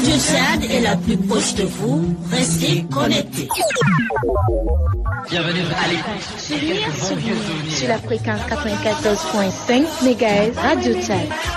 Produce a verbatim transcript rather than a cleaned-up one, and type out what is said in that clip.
Radio Tchad est la plus proche de vous. Restez connectés. Bienvenue à l'écoute. Souvenir, souvenir. Sur la fréquence quatre-vingt-quatorze virgule cinq mégahertz Radio Tchad.